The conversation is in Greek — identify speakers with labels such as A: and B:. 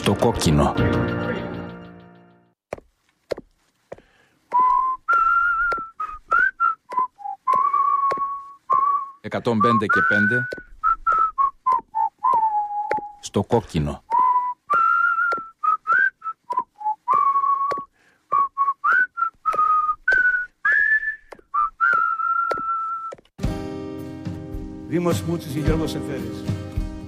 A: Στο κόκκινο. «105 και 5» στο κόκκινο.
B: Δήμος Μούτσης και Γιώργος Εφέρης.